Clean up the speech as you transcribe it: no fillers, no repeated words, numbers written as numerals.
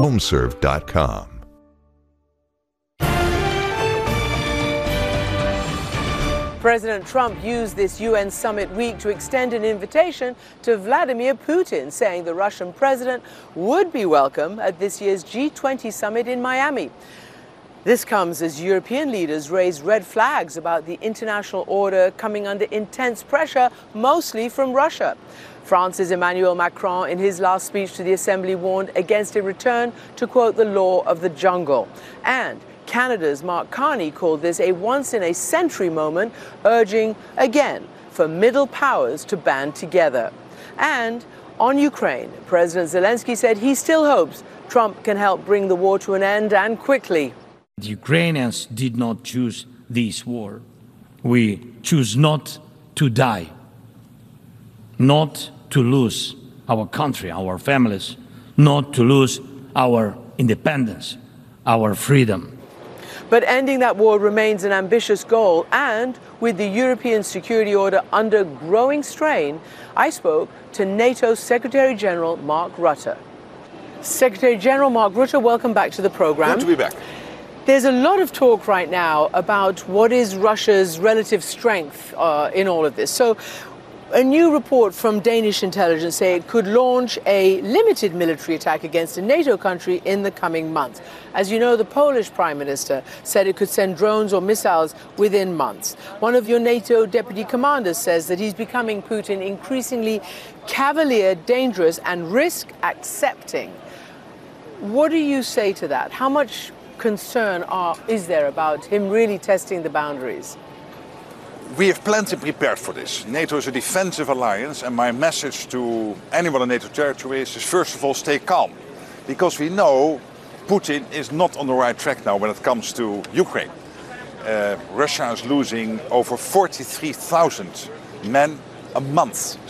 homeserve.com. President Trump used this UN summit week to extend an invitation to Vladimir Putin, saying the Russian president would be welcome at this year's G20 summit in Miami. This comes as European leaders raise red flags about the international order coming under intense pressure, mostly from Russia. France's Emmanuel Macron, in his last speech to the Assembly, warned against a return to, quote, the law of the jungle. And Canada's Mark Carney called this a once-in-a-century moment, urging, again, for middle powers to band together. And on Ukraine, President Zelensky said he still hopes Trump can help bring the war to an end, and quickly. The Ukrainians did not choose this war. We choose not to die, not to lose our country, our families, not to lose our independence, our freedom. But ending that war remains an ambitious goal, and with the European security order under growing strain, I spoke to NATO's Secretary General Mark Rutte. Secretary General Mark Rutte, welcome back to the program. Good to be back. There's a lot of talk right now about what is Russia's relative strength in all of this. So a new report from Danish intelligence say it could launch a limited military attack against a NATO country in the coming months. As you know, the Polish Prime Minister said it could send drones or missiles within months. One of your NATO deputy commanders says that he's becoming Putin increasingly cavalier, dangerous, and risk-accepting. What do you say to that? How much concern is there about him really testing the boundaries? We have plenty prepared for this. NATO is a defensive alliance, and my message to anyone in NATO territory is first of all, stay calm. Because we know Putin is not on the right track now when it comes to Ukraine. Russia is losing over 43,000 men a month.